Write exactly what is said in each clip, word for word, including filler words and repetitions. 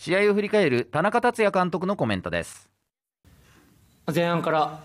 試合を振り返る田中達也監督のコメントです。 前半から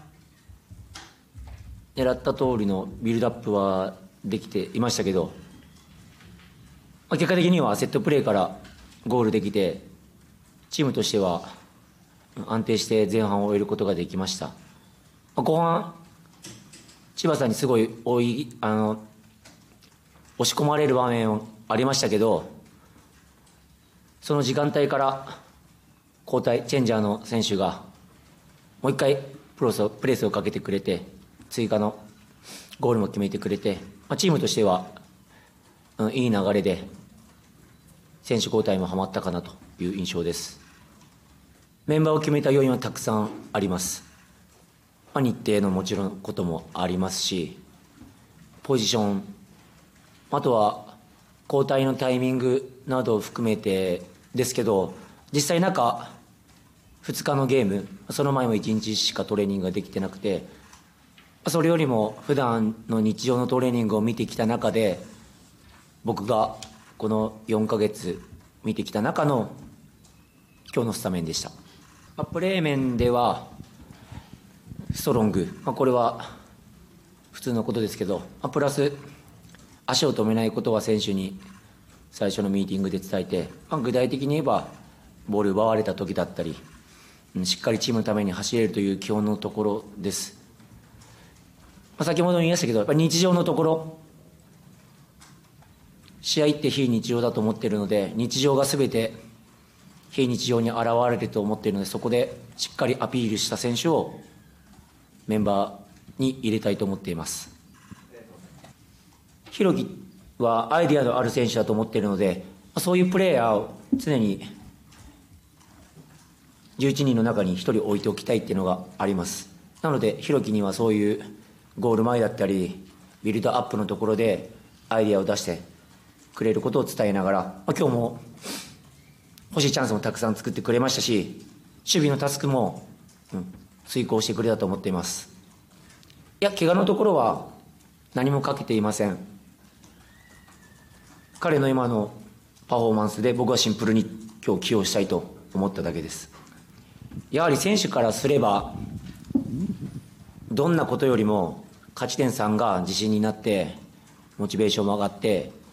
狙った通りのビルドアップはできていましたけど、結果的にはセットプレーからゴールできて、チームとしては安定して前半を終えることができました。後半、千葉さんにすごい追いあの押し込まれる場面ありましたけど、その時間帯から交代チェンジャーの選手がもう一回プロスをプレスをかけてくれて、追加のゴールも決めてくれて、まあ、チームとしては、うん、いい流れで選手交代もはまったかなという印象です。メンバーを決めた要因はたくさんあります。まあ、日程のもちろんこともありますし、ポジション、あとは交代のタイミングなどを含めてですけど、実際中ふつかのゲーム、その前もいちにちしかトレーニングができてなくて、それよりも普段の日常のトレーニングを見てきた中で、僕がこのよんかげつ見てきた中の今日のスタメンでした。まあ、プレー面ではストロング、まあ、これは普通のことですけど、まあ、プラス足を止めないことは選手に最初のミーティングで伝えて、まあ、具体的に言えばボール奪われた時だったり、しっかりチームのために走れるという基本のところです。まあ、先ほども言いましたけど、やっぱり日常のところ、試合って非日常だと思っているので、日常がすべて非日常に現れると思っているので、そこでしっかりアピールした選手をメンバーに入れたいと思っています。ひろきはアイデアのある選手だと思っているので、そういうプレーヤーを常にじゅういちにんの中にひとり置いておきたいっていうのがあります。なのでひろきにはそういうゴール前だったりビルドアップのところでアイデアを出してくれることを伝えながら、まあ、今日も欲しいチャンスもたくさん作ってくれましたし、守備のタスクも、うん、遂行してくれたと思っています。いや、怪我のところは何もかけていません。彼の今のパフォーマンスで僕はシンプルに今日起用したいと思っただけです。やはり選手からすればどんなことよりも勝ち点さんが自信になってモチベーションも上がって